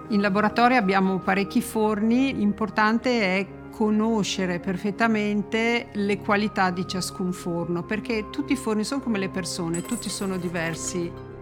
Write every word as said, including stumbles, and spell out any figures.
In laboratorio abbiamo parecchi forni, l'importante è conoscere perfettamente le qualità di ciascun forno, perché tutti i forni sono come le persone, tutti sono diversi.